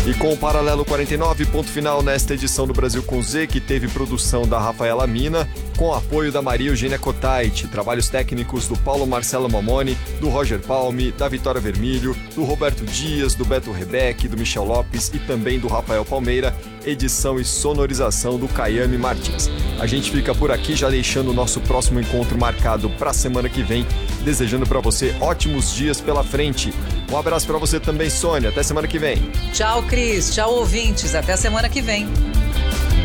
E com o Paralelo 49, ponto final nesta edição do Brasil com Z, que teve produção da Rafaela Mina, com apoio da Maria Eugênia Cotait, trabalhos técnicos do Paulo Marcelo Mamoni, do Roger Palme, da Vitória Vermilho, do Roberto Dias, do Beto Rebeck, do Michel Lopes e também do Rafael Palmeira, edição e sonorização do Caiame Martins. A gente fica por aqui já deixando o nosso próximo encontro marcado para a semana que vem, desejando para você ótimos dias pela frente. Um abraço para você também, Sônia. Até semana que vem. Tchau, Cris. Tchau, ouvintes. Até semana que vem.